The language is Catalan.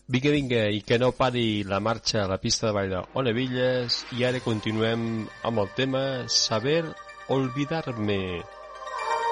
Vinga, vinga, i que no pari la marxa a la pista de ball d'Onevilles. I ara continuem amb el tema Saber Olvidarme.